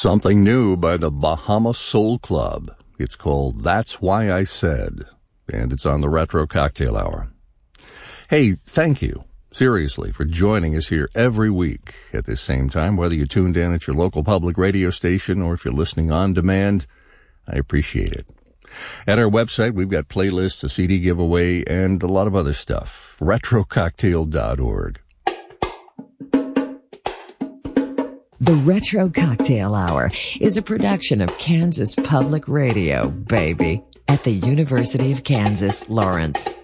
Something new by the Bahama Soul Club. It's called That's Why I Said, and it's on the Retro Cocktail Hour. Hey, thank you, seriously, for joining us here every week at this same time, whether you tuned in at your local public radio station or if you're listening on demand. I appreciate it. At our website, we've got playlists, a CD giveaway, and a lot of other stuff. RetroCocktail.org. The Retro Cocktail Hour is a production of Kansas Public Radio, baby, at the University of Kansas, Lawrence.